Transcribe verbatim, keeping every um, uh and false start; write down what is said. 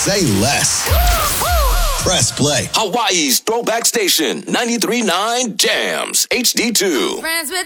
Say less. Press play. Hawaii's throwback station, ninety-three point nine Jams, H D two. Friends with